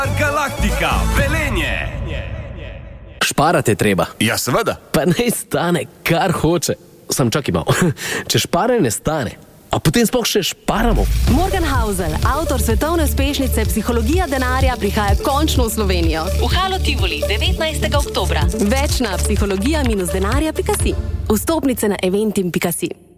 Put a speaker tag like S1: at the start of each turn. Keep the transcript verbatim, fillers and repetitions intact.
S1: Galaktika, Velenje.
S2: Šparati je treba.
S1: Ja, seveda.
S2: Pa naj stane, kar hoče. Sam čakaj malo. Če šparanje ne stane, a potem sploh še šparamo.
S3: Morgan Housel, avtor svetovne uspešnice Psihologija denarja, prihaja končno v Slovenijo. V Halo Tivoli devetnajstega oktobra. Več na psihologija denarja pika si. Vstopnice na eventim pika si.